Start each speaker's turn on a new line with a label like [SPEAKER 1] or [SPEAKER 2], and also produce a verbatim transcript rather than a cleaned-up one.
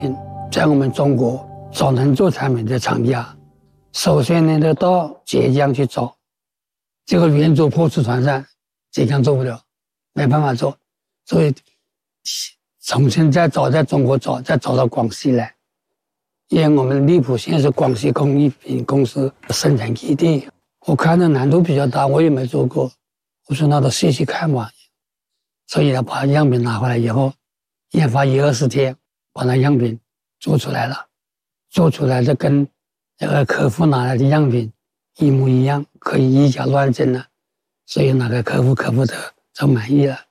[SPEAKER 1] 在我们中国找能做产品的厂家，首先呢得到浙江去找，这个原主破瓷船上浙江做不了，没办法做，所以重新再找，在中国找，再找到广西来。因为我们荔浦现在是广西工艺品公司的生产基地，我看的难度比较大，我也没做过，我说那都试试看吧。所以呢，把样品拿回来以后，研发一二十天，把那样品做出来了，做出来的跟那个客户拿来的样品一模一样，可以以假乱真了，所以那个客户客户的就满意了。